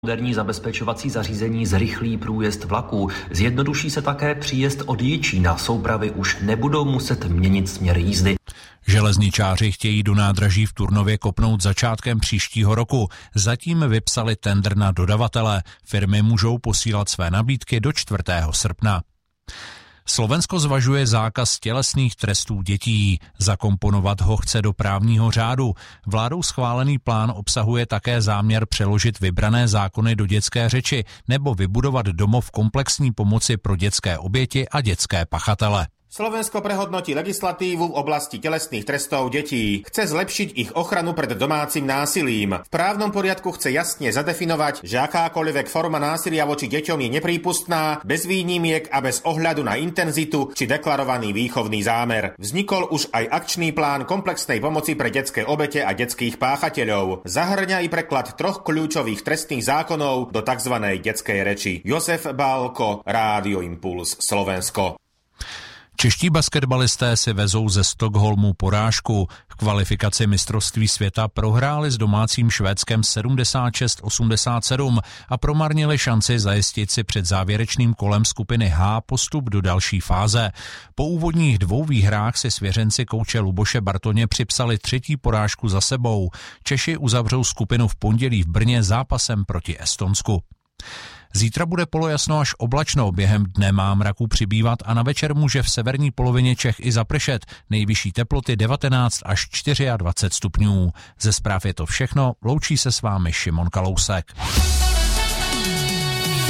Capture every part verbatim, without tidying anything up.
Moderní zabezpečovací zařízení zrychlí průjezd vlaků. Zjednoduší se také příjezd od Jičína. Soupravy už nebudou muset měnit směr jízdy. Železničáři chtějí do nádraží v Turnově kopnout začátkem příštího roku. Zatím vypsali tendr na dodavatele. Firmy můžou posílat své nabídky do čtvrtého srpna. Slovensko zvažuje zákaz tělesných trestů dětí. Zakomponovat ho chce do právního řádu. Vládou schválený plán obsahuje také záměr přeložit vybrané zákony do dětské řeči nebo vybudovat domov komplexní pomoci pro dětské oběti a dětské pachatele. Slovensko prehodnotí legislatívu v oblasti telesných trestov detí. Chce zlepšiť ich ochranu pred domácim násilím. V právnom poriadku chce jasne zadefinovať, že akákoľvek forma násilia voči deťom je neprípustná, bez výnimiek a bez ohľadu na intenzitu či deklarovaný výchovný zámer. Vznikol už aj akčný plán komplexnej pomoci pre detské obete a detských páchateľov. Zahrňa i preklad troch kľúčových trestných zákonov do tzv. Detskej reči. Josef Bálko, Rádio Impuls, Slovensko. Čeští basketbalisté si vezou ze Stockholmu porážku. V kvalifikaci mistrovství světa prohráli s domácím Švédskem sedmdesát šest osmdesát sedm a promarnili šanci zajistit si před závěrečným kolem skupiny H postup do další fáze. Po úvodních dvou výhrách si svěřenci kouče Luboše Bartoně připsali třetí porážku za sebou. Češi uzavřou skupinu v pondělí v Brně zápasem proti Estonsku. Zítra bude polojasno až oblačno, během dne má mraků přibývat a na večer může v severní polovině Čech i zapršet. Nejvyšší teploty devatenáct až dvacet čtyři stupňů. Ze zpráv je to všechno, loučí se s vámi Šimon Kalousek.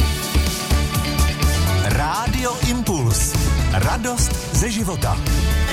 Rádio Impuls. Radost ze života.